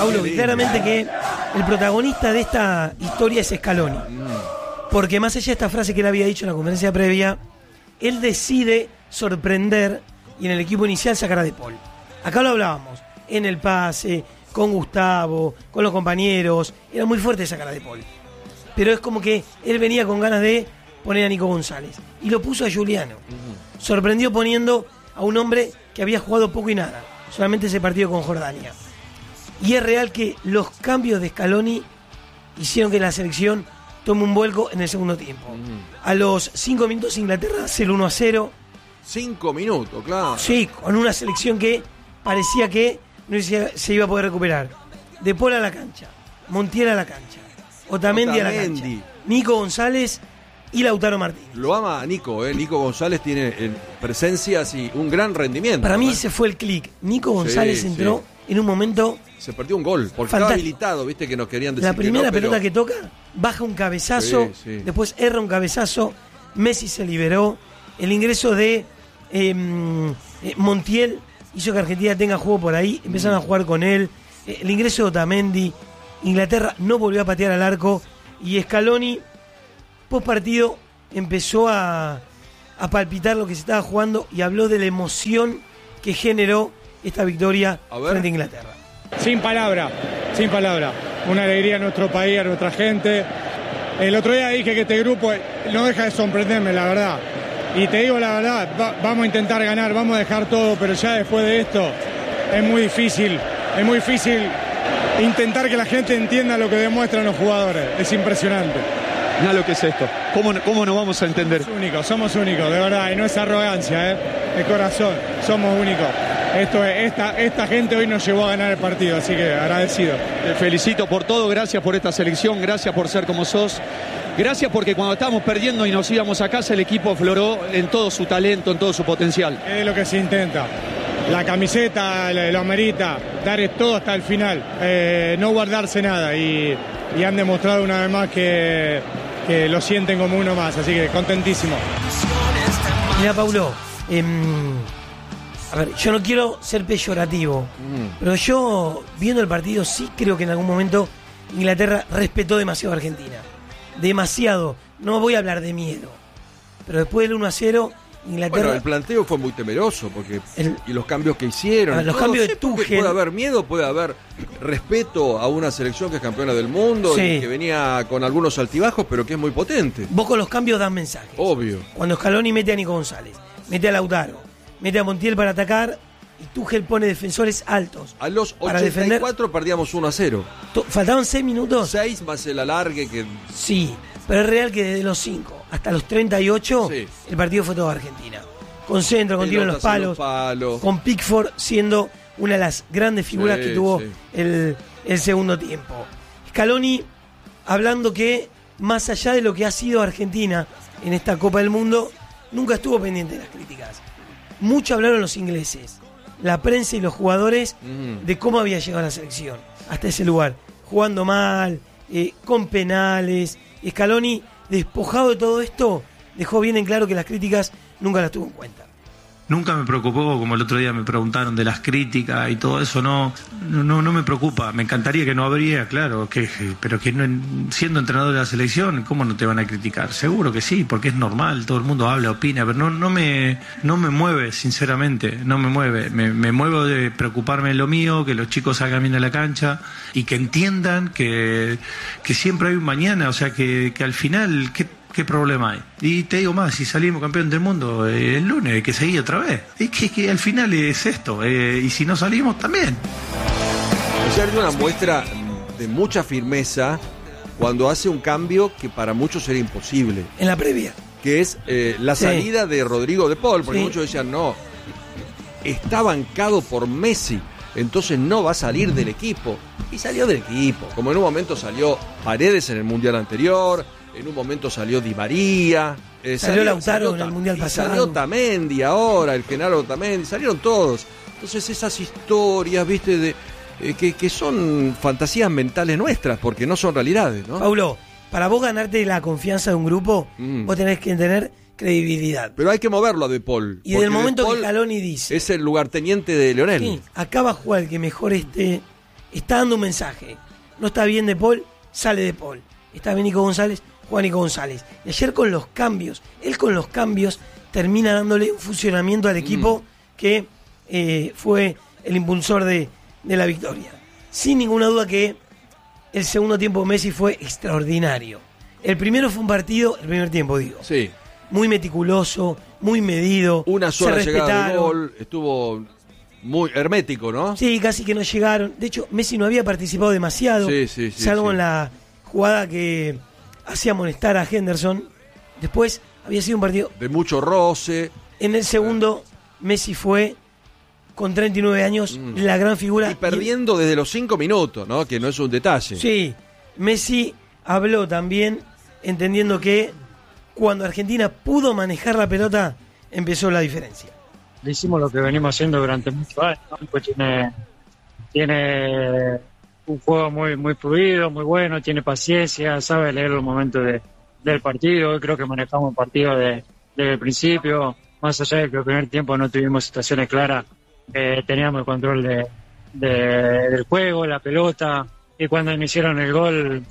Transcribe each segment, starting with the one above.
Paulo, claramente que el protagonista de esta historia es Scaloni. Porque más allá de esta frase que él había dicho en la conferencia previa, él decide sorprender y en el equipo inicial sacar a De Paul. Acá lo hablábamos, en el pase, con Gustavo, con los compañeros, era muy fuerte sacar a De Paul. Pero es como que él venía con ganas de poner a Nico González. Y lo puso a Giuliano. Sorprendió poniendo a un hombre que había jugado poco y nada. Solamente ese partido con Jordania. Y es real que los cambios de Scaloni hicieron que la selección tome un vuelco en el segundo tiempo. A los 5 minutos Inglaterra hace el 1-0. 5 minutos, claro. Sí, con una selección que parecía que no se iba a poder recuperar. De Paul a la cancha, Montiel a la cancha, Otamendi a la cancha, Nico González y Lautaro Martínez. Lo ama Nico, Nico González tiene presencias y un gran rendimiento. Para mí ese fue el clic. Nico González entró en un momento... Se perdió un gol, porque fantástico. Estaba habilitado, viste que nos querían decir la primera que no, pelota que toca, baja un cabezazo, después erra un cabezazo, Messi se liberó, el ingreso de Montiel hizo que Argentina tenga juego por ahí, empezaron a jugar con él, el ingreso de Otamendi, Inglaterra no volvió a patear al arco y Scaloni, post partido, empezó a palpitar lo que se estaba jugando y habló de la emoción que generó esta victoria frente a Inglaterra. Sin palabra. Una alegría a nuestro país, a nuestra gente. El otro día dije que este grupo no deja de sorprenderme, la verdad. Y te digo la verdad, vamos a intentar ganar, vamos a dejar todo, pero ya después de esto es muy difícil intentar que la gente entienda lo que demuestran los jugadores. Es impresionante. Nada lo que es esto. ¿Cómo nos vamos a entender? Somos únicos, de verdad, y no es arrogancia, de corazón, somos únicos. Esta gente hoy nos llevó a ganar el partido, así que agradecido. Te felicito por todo, gracias por esta selección, gracias por ser como sos. Gracias porque cuando estábamos perdiendo y nos íbamos a casa, el equipo afloró en todo su talento, en todo su potencial. Es lo que se intenta. La camiseta lo amerita, dar todo hasta el final, no guardarse nada. Y han demostrado una vez más que lo sienten como uno más, así que contentísimo. Mira, Paulo, a ver, yo no quiero ser peyorativo, pero yo, viendo el partido, sí creo que en algún momento Inglaterra respetó demasiado a Argentina. Demasiado. No voy a hablar de miedo. Pero después del 1-0, Inglaterra... Bueno, el planteo fue muy temeroso, porque y los cambios que hicieron... Los cambios de Tuchel... Puede haber miedo, puede haber respeto a una selección que es campeona del mundo, y que venía con algunos altibajos, pero que es muy potente. Vos con los cambios dan mensajes. Obvio. Cuando Scaloni mete a Nico González, mete a Lautaro, mete a Montiel para atacar y Tuchel pone defensores altos. A los 84 defender. perdíamos 1-0. Faltaban 6 minutos. 6 más el alargue que... Sí, pero es real que desde los 5 hasta los 38 el partido fue todo Argentina. Con centro, con tiro en los palos, con Pickford siendo una de las grandes figuras que tuvo el segundo tiempo. Scaloni hablando que más allá de lo que ha sido Argentina en esta Copa del Mundo, nunca estuvo pendiente de las críticas. Mucho hablaron los ingleses, la prensa y los jugadores de cómo había llegado la selección hasta ese lugar, jugando mal, con penales. Scaloni, despojado de todo esto, dejó bien en claro que las críticas nunca las tuvo en cuenta. Nunca me preocupó, como el otro día me preguntaron de las críticas y todo eso, no me preocupa. Me encantaría que no habría, claro, pero que no, siendo entrenador de la selección, ¿cómo no te van a criticar? Seguro que sí, porque es normal, todo el mundo habla, opina, pero no me mueve, sinceramente, no me mueve. Me muevo de preocuparme de lo mío, que los chicos salgan bien a la cancha y que entiendan que siempre hay un mañana, o sea, que al final... ¿Qué problema hay? Y te digo más, si salimos campeón del mundo el lunes, hay que seguir otra vez. Es que al final es esto, y si no salimos también. Ayer dio una muestra de mucha firmeza cuando hace un cambio que para muchos era imposible. En la previa. Que es la salida de Rodrigo de Paul, porque muchos decían, no, está bancado por Messi, entonces no va a salir del equipo. Y salió del equipo, como en un momento salió Paredes en el Mundial anterior, en un momento salió Di María, salió Lautaro en el Mundial pasado, salió Otamendi ahora, el Genaro Otamendi, salieron todos. Entonces esas historias, viste, que son fantasías mentales nuestras, porque no son realidades, ¿no? Paulo, para vos ganarte la confianza de un grupo, vos tenés que tener credibilidad. Pero hay que moverlo a De Paul. Y desde el momento que Scaloni dice... Es el lugarteniente de Lionel. Sí, acá va a jugar el que mejor esté, está dando un mensaje. No está bien De Paul, sale De Paul. Está bien Nico González, juega Nico González. Y ayer con los cambios, termina dándole un funcionamiento al equipo que fue el impulsor de la victoria. Sin ninguna duda que el segundo tiempo de Messi fue extraordinario. El primero fue un partido, el primer tiempo digo. Sí. Muy meticuloso, muy medido. Una sola llegada de gol, estuvo muy hermético, ¿no? Sí, casi que no llegaron. De hecho, Messi no había participado demasiado, salvo en la jugada que hacía amonestar a Henderson. Después había sido un partido de mucho roce. En el segundo, Messi fue, con 39 años, la gran figura. Y perdiendo desde los 5 minutos, ¿no? Que no es un detalle. Sí, Messi habló también, entendiendo que cuando Argentina pudo manejar la pelota, empezó la diferencia. Hicimos lo que venimos haciendo durante muchos años, ¿no? Pues tiene un juego muy, muy fluido, muy bueno, tiene paciencia, sabe leer los momentos del partido. Creo que manejamos el partido desde el principio, más allá de que el primer tiempo no tuvimos situaciones claras, teníamos el control del juego, la pelota, y cuando me hicieron el gol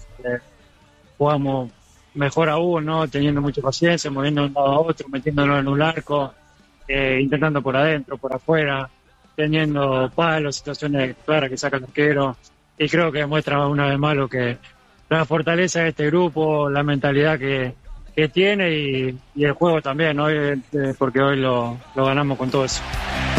jugamos mejor aún, ¿no? Teniendo mucha paciencia, moviendo de un lado a otro, metiéndolo en un arco, intentando por adentro, por afuera, teniendo palos, situaciones claras que saca el arquero, y creo que demuestra una vez más lo que la fortaleza de este grupo, la mentalidad que tiene y el juego también, ¿no? Porque hoy lo ganamos con todo eso.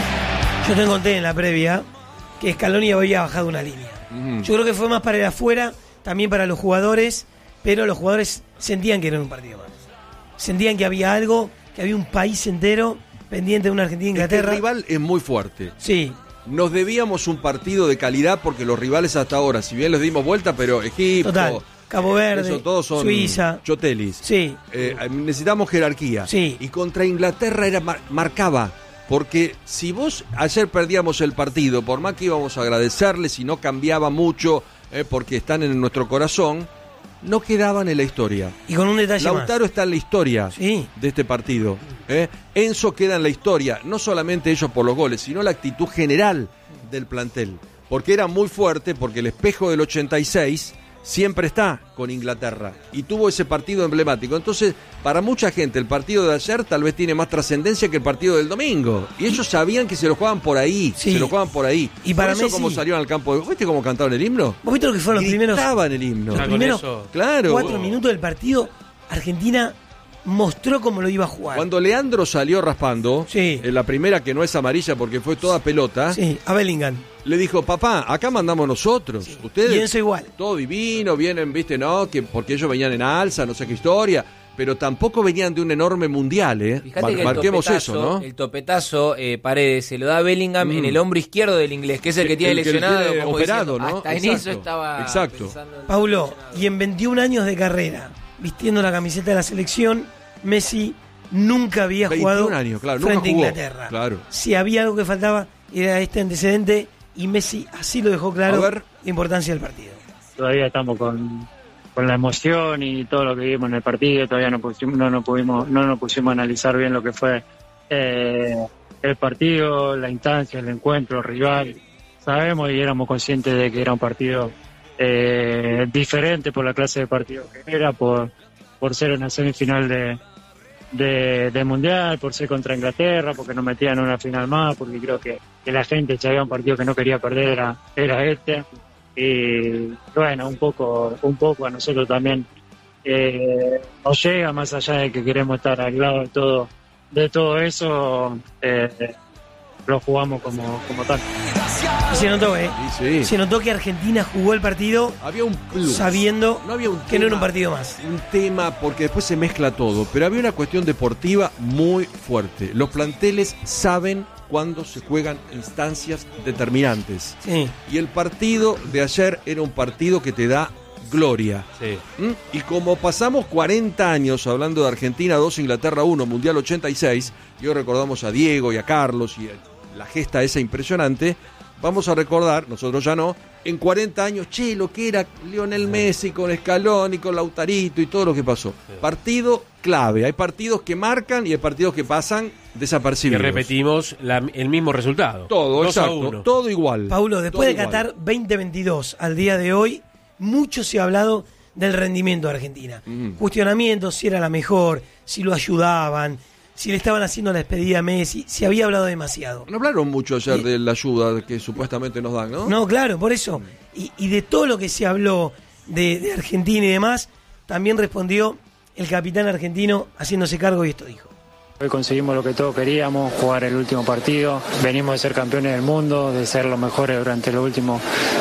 Yo te conté en la previa que Scaloni había bajado una línea. Yo creo que fue más para el afuera, también para los jugadores, pero los jugadores sentían que era un partido más. Sentían que había algo, que había un país entero pendiente de una Argentina-Inglaterra. El rival es muy fuerte. Sí. Nos debíamos un partido de calidad porque los rivales hasta ahora, si bien les dimos vuelta, pero Egipto, total, Cabo Verde, todos son Suiza, chotelis. Sí. Necesitamos jerarquía. Sí. Y contra Inglaterra marcaba. Porque si vos ayer perdíamos el partido, por más que íbamos a agradecerles y no cambiaba mucho, porque están en nuestro corazón, no quedaban en la historia. Y con un detalle Lautaro más. Está en la historia de este partido. Enzo queda en la historia, no solamente ellos por los goles, sino la actitud general del plantel. Porque era muy fuerte, porque el espejo del 86 siempre está con Inglaterra y tuvo ese partido emblemático. Entonces, para mucha gente el partido de ayer tal vez tiene más trascendencia que el partido del domingo, y ellos sabían que se lo jugaban por ahí, y para eso, Messi, como salieron al campo, ¿viste cómo cantaban el himno? ¿Vos viste lo que fueron los primeros? Cantaban el himno. Los primeros 4 minutos del partido, Argentina mostró cómo lo iba a jugar. Cuando Leandro salió raspando, en la primera, que no es amarilla porque fue toda pelota, a Bellingham le dijo: papá, acá mandamos nosotros, ustedes, y eso igual, todo divino, vienen, viste, no, que porque ellos venían en alza, no sé qué historia, pero tampoco venían de un enorme mundial, marquemos eso, ¿no? El topetazo, Paredes, se lo da Bellingham en el hombro izquierdo del inglés, que es el que tiene lesionado, como operado, diciendo, ¿no? Hasta en eso estaba pensando en... Paulo, y en 21 años de carrera, vistiendo la camiseta de la selección, Messi nunca había jugado años, claro, frente nunca a jugó, Inglaterra. Claro. Si había algo que faltaba, era este antecedente, y Messi así lo dejó claro, la importancia del partido. Todavía estamos con la emoción y todo lo que vimos en el partido, todavía no nos pusimos a analizar bien lo que fue el partido, la instancia, el encuentro, el rival. Sabemos y éramos conscientes de que era un partido diferente por la clase de partido que era, por ser una semifinal de Mundial, por ser contra Inglaterra, porque nos metían en una final más, porque creo que la gente ya había un partido que no quería perder, era este. Y bueno, un poco a nosotros también nos llega, más allá de que queremos estar al lado de todo eso, lo jugamos como tal. Y se notó, se notó que Argentina jugó el partido, había un plus, sabiendo no había un que no era un partido más. Un tema, porque después se mezcla todo, pero había una cuestión deportiva muy fuerte. Los planteles saben cuando se juegan instancias determinantes. Y el partido de ayer era un partido que te da gloria. Y como pasamos 40 años hablando de Argentina 2, Inglaterra 1, Mundial 86, y hoy recordamos a Diego y a Carlos y la gesta esa impresionante, vamos a recordar, nosotros ya no, en 40 años, lo que era Lionel Messi con Scaloni, con Lautarito y todo lo que pasó. Partido clave. Hay partidos que marcan y hay partidos que pasan desapercibidos. Que repetimos el mismo resultado. Todo, 2-1. exacto. Todo igual. Paulo, después de Todo Qatar igual. 2022 al día de hoy, mucho se ha hablado del rendimiento de Argentina. Cuestionamientos, si era la mejor, si lo ayudaban, si le estaban haciendo la despedida a Messi, se había hablado demasiado. No hablaron mucho ayer de la ayuda que supuestamente nos dan, ¿no? No, claro, por eso. Y de todo lo que se habló de Argentina y demás, también respondió el capitán argentino haciéndose cargo y esto dijo. Hoy conseguimos lo que todos queríamos, jugar el último partido. Venimos de ser campeones del mundo, de ser los mejores durante los últimos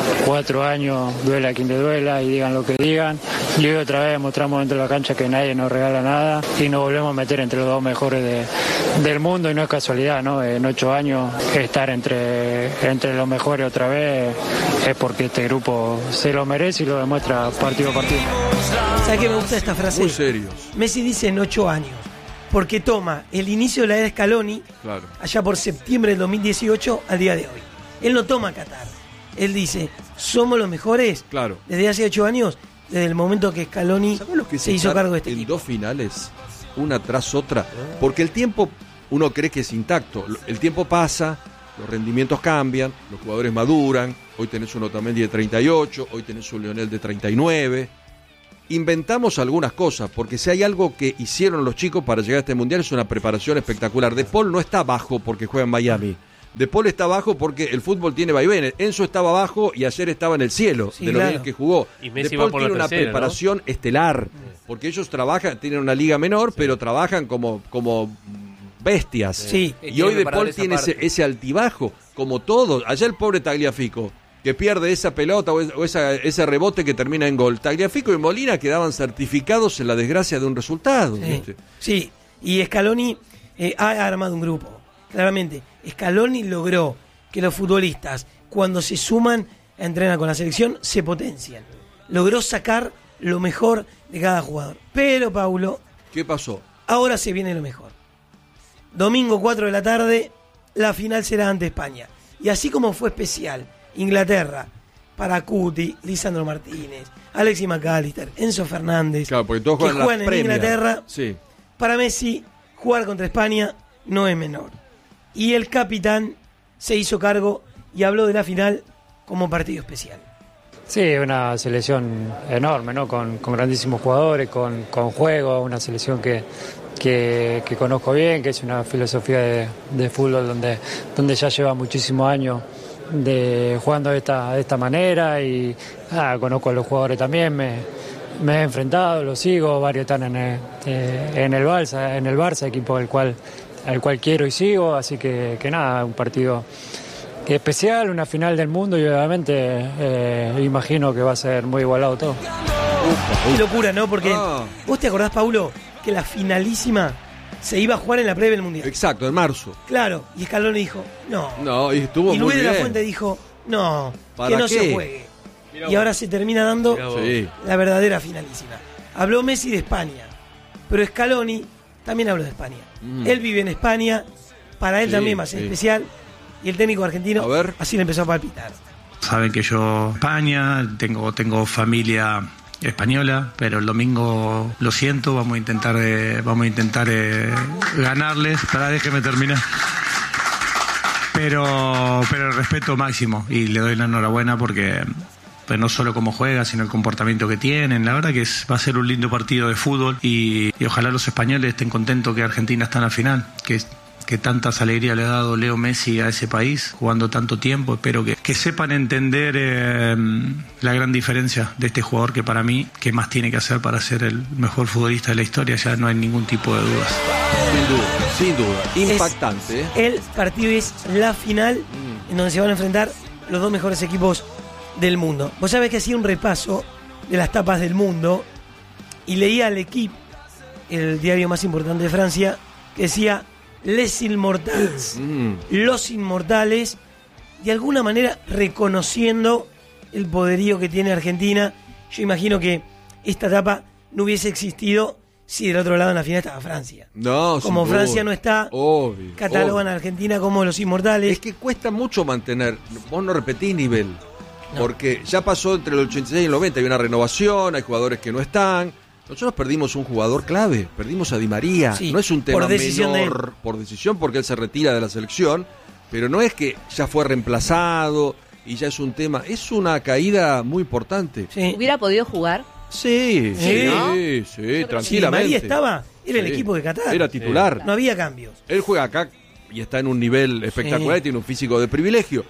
4 años. Duela a quien le duela y digan lo que digan. Y hoy otra vez mostramos dentro de la cancha que nadie nos regala nada y nos volvemos a meter entre los 2 mejores del mundo. Y no es casualidad, ¿no? En 8 años estar entre los mejores otra vez es porque este grupo se lo merece y lo demuestra partido a partido. ¿Sabes qué me gusta esta frase? Muy serios. Messi dice en 8 años. Porque toma el inicio de la era Scaloni, Claro. allá por septiembre del 2018 al día de hoy. Él no toma Qatar. Él dice, somos los mejores Claro. desde hace 8 años, desde el momento que Scaloni ¿Sabés lo que es se hizo estar cargo de este en equipo? 2 finales, una tras otra? Porque el tiempo, uno cree que es intacto. El tiempo pasa, los rendimientos cambian, los jugadores maduran. Hoy tenés un Otamendi de 38, hoy tenés un Lionel de 39. Inventamos algunas cosas, porque si hay algo que hicieron los chicos para llegar a este mundial es una preparación espectacular. De Paul no está bajo porque juega en Miami. De Paul está bajo porque el fútbol tiene vaivenes. Enzo estaba bajo y ayer estaba en el cielo, Sí, de lo claro. bien que jugó. Y Messi De va Paul por tiene la una tercera, preparación estelar, porque ellos trabajan, tienen una liga menor, pero trabajan como bestias. Sí. Y hoy De para Paul dar esa tiene parte. ese altibajo, como todos. Ayer el pobre Tagliafico, que pierde esa pelota o ese rebote que termina en gol. Tagliafico y Molina quedaban certificados en la desgracia de un resultado. Sí, ¿viste? sí. Y Scaloni ha armado un grupo, claramente. Scaloni logró que los futbolistas, cuando se suman a entrenar con la selección, se potencian. Logró sacar lo mejor de cada jugador. Pero, Paulo, ¿Qué pasó? ahora se viene lo mejor. Domingo 4 de la tarde, la final será ante España. Y así como fue especial Inglaterra para Cuti, Lisandro Martínez, Alexis McAllister, Enzo Fernández, Claro, porque todos que juegan juegan la en Premier. Inglaterra, Sí. para Messi jugar contra España no es menor. Y el capitán se hizo cargo y habló de la final como partido especial. Sí, una selección enorme, ¿no? Con grandísimos jugadores, con juego, una selección que conozco bien, que es una filosofía de fútbol donde ya lleva muchísimos años jugando de esta manera y conozco a los jugadores también, me he enfrentado, los sigo, varios están en el Barça, equipo al cual quiero y sigo, así que nada, un partido especial, una final del mundo y obviamente imagino que va a ser muy igualado todo. Qué locura, ¿no? Porque Ah. vos te acordás, Paulo, que la finalísima se iba a jugar en la previa del Mundial. Exacto, en marzo. Claro, y Scaloni dijo, no. No, y estuvo Y muy Luis de la bien. Fuente dijo, no, ¿Para que no qué? se juegue. Y ahora se termina dando Sí. la verdadera finalísima. Habló Messi de España, pero Scaloni también habló de España. Él vive en España, para él Sí, también va a ser sí. especial, y el técnico argentino A ver. así le empezó a palpitar. Saben que yo España, tengo familia española, pero el domingo lo siento, vamos a intentar ganarles. Déjeme terminar. Pero el respeto máximo y le doy la enhorabuena porque pues no solo cómo juega, sino el comportamiento que tienen. La verdad que va a ser un lindo partido de fútbol y ojalá los españoles estén contentos que Argentina está en la final, que tantas alegrías le ha dado Leo Messi a ese país, jugando tanto tiempo. Espero que sepan entender la gran diferencia de este jugador que para mí, que más tiene que hacer para ser el mejor futbolista de la historia, ya no hay ningún tipo de dudas. Sin duda. Impactante, ¿eh? El partido es la final en donde se van a enfrentar los dos mejores equipos del mundo. Vos sabés que hacía un repaso de las tapas del mundo y leía al L'Équipe, el diario más importante de Francia, que decía Les Inmortals, los inmortales, de alguna manera reconociendo el poderío que tiene Argentina. Yo imagino que esta etapa no hubiese existido si del otro lado en la final estaba Francia. No, Como sin Francia duda. no está, Obvio, catalogan obvio. a Argentina como los inmortales. Es que cuesta mucho mantener. Vos no repetís nivel. Porque ya pasó entre el 86 y el 90. Hay una renovación, hay jugadores que no están. Nosotros perdimos un jugador clave, perdimos a Di María. Sí, no es un tema por decisión menor por decisión, porque él se retira de la selección, pero no es que ya fue reemplazado y ya es un tema. Es una caída muy importante. Sí. ¿Hubiera podido jugar? Sí, ¿no? sí, Si tranquilamente. Di María estaba, era el Sí. equipo de Qatar. Era titular. No había cambios. Él juega acá y está en un nivel espectacular, y tiene un físico de privilegio,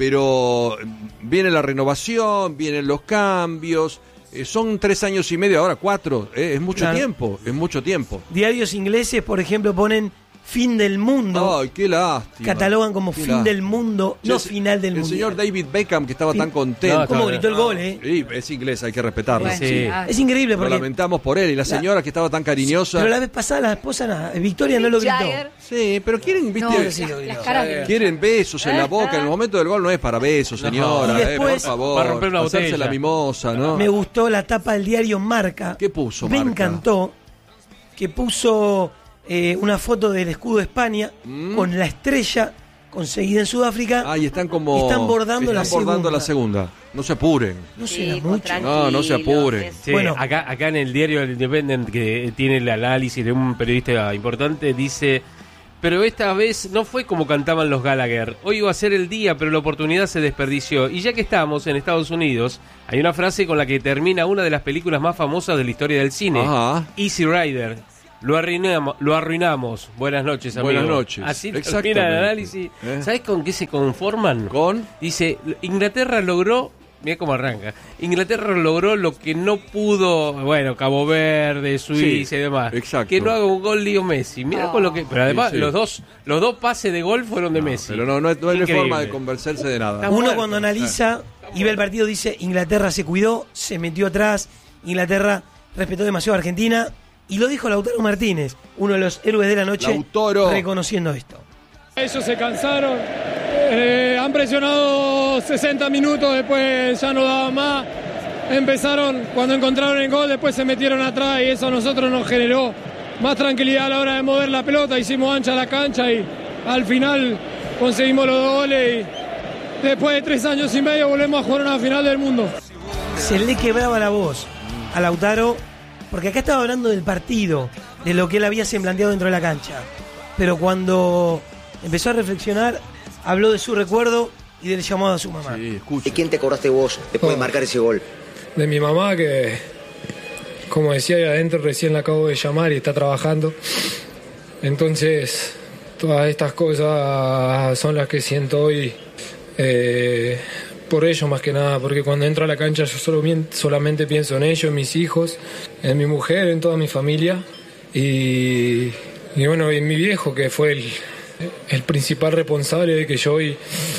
pero viene la renovación, vienen los cambios, son 3 años y medio, ahora 4, es mucho Claro. tiempo, es mucho tiempo. Diarios ingleses, por ejemplo, ponen fin del mundo. Ay, qué lástima. Catalogan como Qué fin lástima. del mundo, no Sí, final del el mundo. señor David Beckham, que estaba Fin- tan contento. No, ¿Cómo gritó el gol, Sí, es inglés, hay que respetarlo. Bueno, Sí. Es increíble Lo porque... lamentamos por él, y la señora que estaba tan cariñosa. Pero la vez pasada la esposa, Victoria, no lo gritó. Jagger. Sí, pero quieren, viste, No, sí, lo las gritó. caras de- quieren besos en la boca. En el momento del gol no es para besos, señora. Y después- por favor. Va a romper una pasarse botella. la mimosa, ¿no? Me gustó la tapa del diario Marca. ¿Qué puso Me Marca? encantó que puso una foto del escudo de España con la estrella conseguida en Sudáfrica. Ay, están como. Están bordando la segunda. No se apuren. No Sí, será pues, mucho. tranquilos, No se apuren. es- Sí, Bueno. acá en el diario El Independent, que tiene el análisis de un periodista importante, dice: pero esta vez no fue como cantaban los Gallagher. Hoy iba a ser el día, pero la oportunidad se desperdició. Y ya que estamos en Estados Unidos, hay una frase con la que termina una de las películas más famosas de la historia del cine. Ajá. Easy Rider. Lo arruinamos. Buenas noches, amigo. Buenas noches. Así termina Exactamente. el análisis. ¿Eh? ¿Sabes con qué se conforman? Con. Dice, Inglaterra logró, mira cómo arranca, Inglaterra logró lo que no pudo, bueno, Cabo Verde, Suiza Sí, y demás. exacto. Que no haga un gol Leo Messi. Mira con lo que... Pero además Sí, sí. los dos pases de gol fueron de Messi. Pero no hay Increíble. forma de convencerse de nada. Está Uno muerto. cuando analiza y ve el partido dice Inglaterra se cuidó, se metió atrás, Inglaterra respetó demasiado a Argentina y lo dijo Lautaro Martínez, uno de los héroes de la noche, Lautaro. reconociendo esto. Ellos se cansaron, han presionado 60 minutos, después ya no daban más. Empezaron, cuando encontraron el gol, después se metieron atrás y eso a nosotros nos generó más tranquilidad a la hora de mover la pelota. Hicimos ancha la cancha y al final conseguimos los 2 goles y después de 3 años y medio volvemos a jugar una final del mundo. Se le quebraba la voz a Lautaro, porque acá estaba hablando del partido, de lo que él había planteado dentro de la cancha. Pero cuando empezó a reflexionar, habló de su recuerdo y del llamado a su mamá. Sí, escucha. ¿De quién te acordaste vos después de marcar ese gol? De mi mamá, que como decía ahí adentro, recién la acabo de llamar y está trabajando. Entonces, todas estas cosas son las que siento hoy por ellos más que nada, porque cuando entro a la cancha yo solamente pienso en ellos, en mis hijos, en mi mujer, en toda mi familia y bueno, en mi viejo, que fue el principal responsable de que yo hoy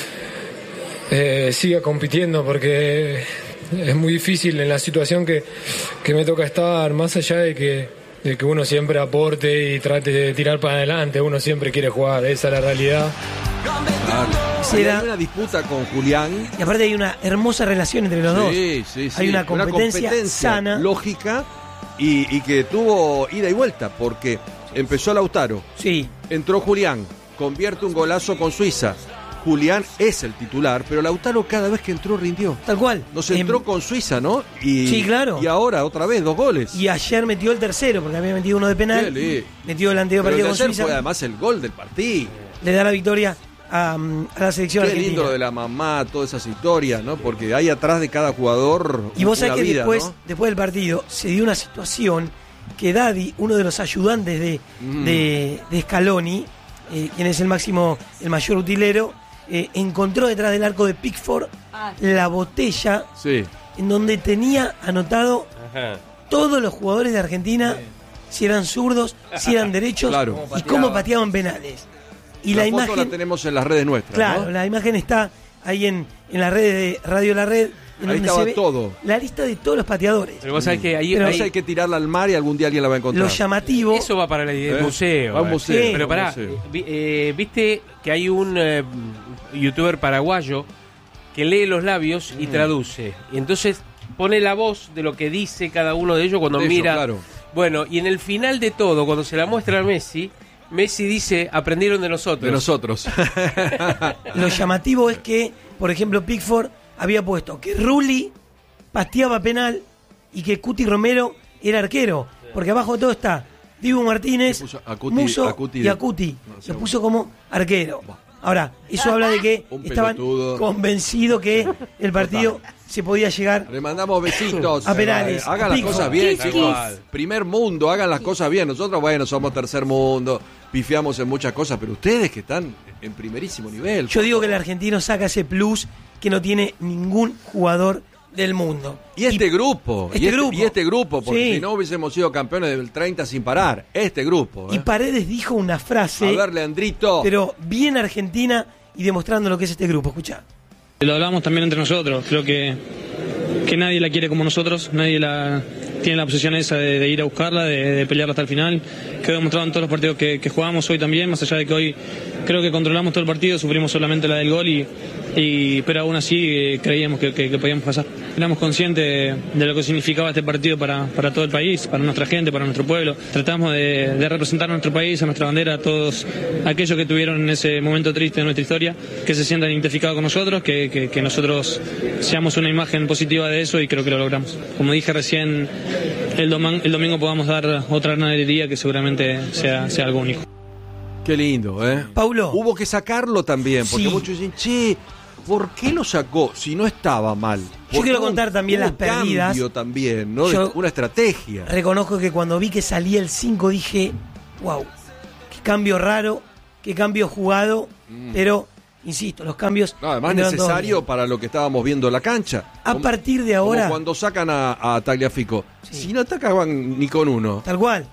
siga compitiendo, porque es muy difícil en la situación que me toca estar, más allá de que uno siempre aporte y trate de tirar para adelante, uno siempre quiere jugar, esa es la realidad. Quisiera- Hay una disputa con Julián. Y aparte hay una hermosa relación entre los dos. Sí, sí, sí. Hay una competencia sana. lógica y que tuvo ida y vuelta, porque empezó Lautaro, Sí, entró Julián, convierte un golazo con Suiza. Julián es el titular, pero Lautaro cada vez que entró rindió. tal cual. Nos entró con Suiza, ¿no? Y, Sí, claro. Y ahora otra vez 2 goles. Y ayer metió el tercero, porque había metido uno de penal. Sí. Metió el anterior Pero el partido de con ayer Suiza. fue además el gol del partido. Le da la victoria a la selección Qué argentina. lindo lo de la mamá, todas esas historias, ¿no? Porque hay atrás de cada jugador Y vos una sabés que vida, después, ¿no? después del partido se dio una situación que Daddy, uno de los ayudantes de Scaloni, quien es el mayor utilero, encontró detrás del arco de Pickford la botella Sí. en donde tenía anotado Ajá. todos los jugadores de Argentina, si eran zurdos, si eran derechos Claro. y cómo pateaban penales. Y la foto imagen, la tenemos en las redes nuestras, claro, ¿no? la imagen está ahí en las redes de Radio La Red, en Ahí donde estaba se ve todo. la lista de todos los pateadores. Pero vos sabés que ahí, Pero ahí- Esa hay que tirarla al mar y algún día alguien la va a encontrar. Lo llamativo, eso va para el museo. Va a un museo. Sí. Pero va a un pará, museo. viste que hay un youtuber paraguayo que lee los labios y traduce. Y entonces pone la voz de lo que dice cada uno de ellos cuando De ellos, mira. claro. Bueno, y en el final de todo, cuando se la muestra a Messi, Messi dice, aprendieron de nosotros. De nosotros. lo llamativo es que, por ejemplo, Pickford había puesto que Rulli pateaba penal y que Cuti Romero era arquero, porque abajo de todo está Dibu Martínez, Musso y Acuti. Lo puso como arquero. Ahora, eso habla de que estaban convencidos que el partido se podía llegar. Le mandamos besitos. A penales. Hagan las cosas bien, chicos. Primer mundo, hagan las cosas bien. Nosotros, bueno, somos tercer mundo, pifiamos en muchas cosas, pero ustedes que están en primerísimo nivel. Yo digo que el argentino saca ese plus que no tiene ningún jugador del mundo. Y este grupo, porque si no hubiésemos sido campeones del 30 sin parar, este grupo. Y Paredes dijo una frase, a ver, Leandrito, pero bien argentina y demostrando lo que es este grupo, escuchá. Lo hablamos también entre nosotros, creo que nadie la quiere como nosotros, nadie tiene la obsesión esa de ir a buscarla, de pelearla hasta el final, que he demostrado en todos los partidos que jugamos hoy también, más allá de que hoy creo que controlamos todo el partido, sufrimos solamente la del gol pero aún así creíamos que podíamos pasar. Éramos conscientes de lo que significaba este partido para todo el país, para nuestra gente, para nuestro pueblo. Tratamos de representar a nuestro país, a nuestra bandera, a todos aquellos que tuvieron en ese momento triste de nuestra historia, que se sientan identificados con nosotros, que nosotros seamos una imagen positiva de eso y creo que lo logramos. Como dije recién, el domingo podamos dar otra gran alegría que seguramente sea algo único. Qué lindo, ¿eh? Paulo. Hubo que sacarlo también, porque muchos dicen, che, ¿por qué lo sacó si no estaba mal? Yo quiero contar también las perdidas. Cambio también, ¿no? Una estrategia. Reconozco que cuando vi que salía el 5 dije, wow, qué cambio raro, qué cambio jugado, pero, insisto, los cambios... No, además necesario para lo que estábamos viendo en la cancha. A partir de ahora... Como cuando sacan a Tagliafico. Si no atacaban ni con uno. Tal cual.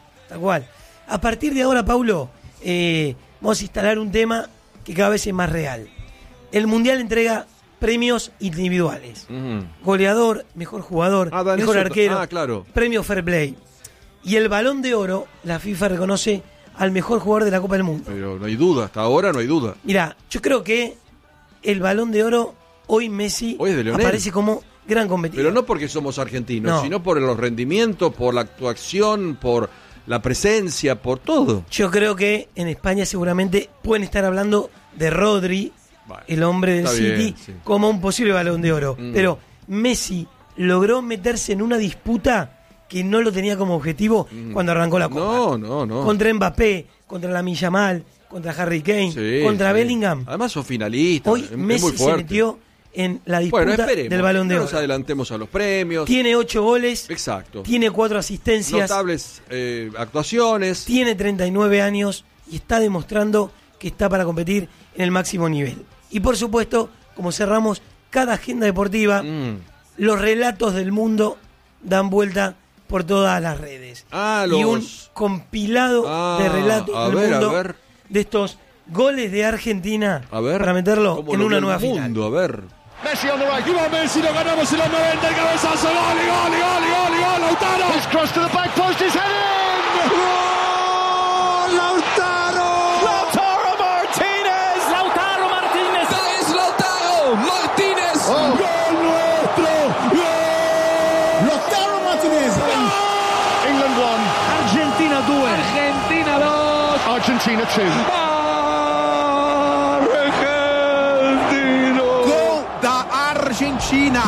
A partir de ahora, Paulo, vamos a instalar un tema que cada vez es más real. El Mundial entrega premios individuales. Goleador, mejor jugador, mejor arquero, claro. Premio Fair Play. Y el Balón de Oro, la FIFA reconoce al mejor jugador de la Copa del Mundo. Pero no hay duda, hasta ahora no hay duda. Mirá, yo creo que el Balón de Oro, hoy Messi aparece como gran competidor. Pero no porque somos argentinos, sino por los rendimientos, por la actuación, por la presencia, por todo. Yo creo que en España seguramente pueden estar hablando de Rodri, el hombre del City, como un posible Balón de Oro. Pero Messi logró meterse en una disputa que no lo tenía como objetivo cuando arrancó la Copa. No. Contra Mbappé, contra Lamine Yamal, contra Harry Kane, contra Bellingham. Además son finalistas. Hoy Messi se metió en la disputa del Balón de Oro. Nos adelantemos a los premios. Tiene 8 goles. Exacto. Tiene 4 asistencias. Notables actuaciones. Tiene 39 años y está demostrando que está para competir en el máximo nivel. Y por supuesto, como cerramos cada agenda deportiva, los relatos del mundo dan vuelta por todas las redes. Y un compilado de relatos del mundo de estos goles de Argentina para meterlo en una nueva final. A ver. Messi on the right. Y va Messi, lo ganamos en los 90, el cabezazo, gol, Lautaro. His cross to the back post, is heading. ¡Gol, Lautaro! Lautaro Martínez. ¡That is Lautaro Martínez! ¡Gol nuestro! ¡Gol! Lautaro Martínez. England 1. Argentina 2. Argentina 2. Argentina 2. Argentina.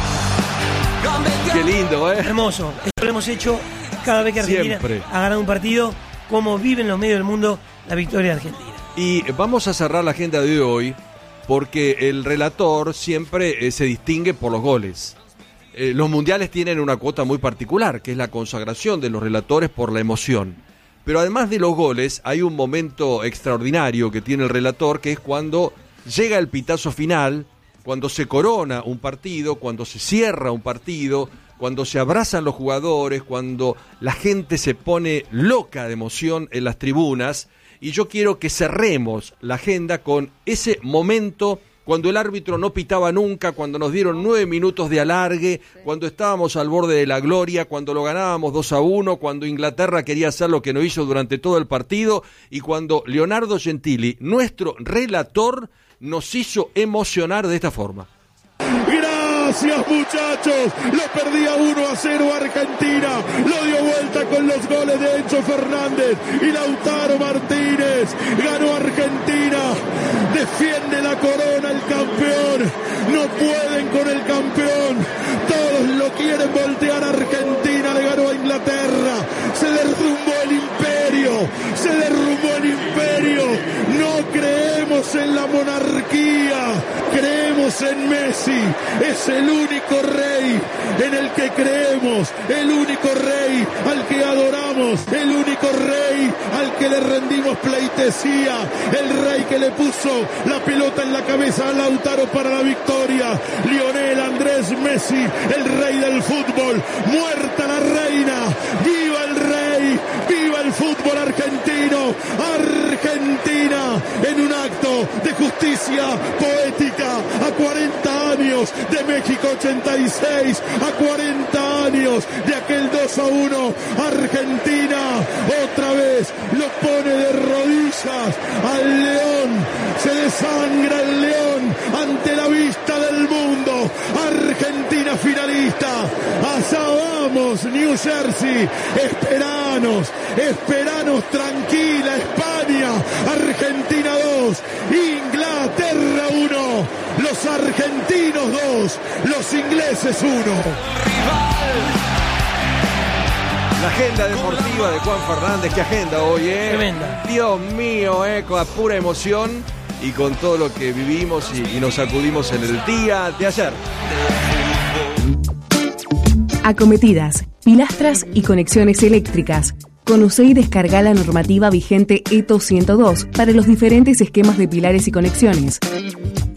Qué lindo, Hermoso. Esto lo hemos hecho cada vez que Argentina ha ganado un partido. Como vive en los medios del mundo la victoria de Argentina. Y vamos a cerrar la agenda de hoy porque el relator siempre se distingue por los goles. Los mundiales tienen una cuota muy particular, que es la consagración de los relatores por la emoción. Pero además de los goles, hay un momento extraordinario que tiene el relator, que es cuando llega el pitazo final, cuando se corona un partido, cuando se cierra un partido, cuando se abrazan los jugadores, cuando la gente se pone loca de emoción en las tribunas. Y yo quiero que cerremos la agenda con ese momento cuando el árbitro no pitaba nunca, cuando nos dieron 9 minutos de alargue, cuando estábamos al borde de la gloria, cuando lo ganábamos 2-1, cuando Inglaterra quería hacer lo que no hizo durante todo el partido y cuando Leonardo Gentili, nuestro relator, nos hizo emocionar de esta forma. Gracias, muchachos. Lo perdía 1-0 Argentina. Lo dio vuelta con los goles de Enzo Fernández y Lautaro Martínez. Ganó Argentina. Defiende la corona el campeón. No pueden con el campeón. Todos lo quieren voltear. Argentina le ganó a Inglaterra. se derrumbó el imperio. No creemos en la monarquía, creemos en Messi. Es el único rey en el que creemos, el único rey al que adoramos, el único rey al que le rendimos pleitesía, el rey que le puso la pelota en la cabeza a Lautaro para la victoria. Lionel Andrés Messi, el rey del fútbol. Muerta la reina, viva el rey, viva el fútbol argentino. Argentina en un acto de justicia poética, a 40 años de México 86, a 40 años de aquel 2-1. Argentina otra vez lo pone de rodillas al león, se desangra el león ante la vista del mundo. Argentina finalista, allá vamos New Jersey, esperanos tranquila España. Argentina 2, Inglaterra 1, los argentinos 2, los ingleses 1. La agenda deportiva de Juan Fernández, qué agenda hoy, Tremenda. Dios mío, con pura emoción y con todo lo que vivimos y nos sacudimos en el día de ayer. Acometidas, pilastras y conexiones eléctricas. Conoce y descarga la normativa vigente ETO 102 para los diferentes esquemas de pilares y conexiones.